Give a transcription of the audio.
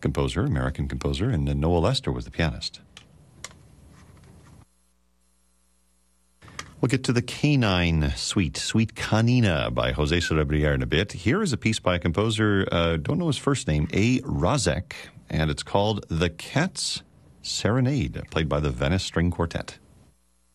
composer, American composer, and Noah Lester was the pianist. We'll get to the Canine Suite, Suite Canina by Jose Cerebriere in a bit. Here is a piece by a composer, don't know his first name, A. Rozek, and it's called The Cat's Serenade, played by the Venice String Quartet.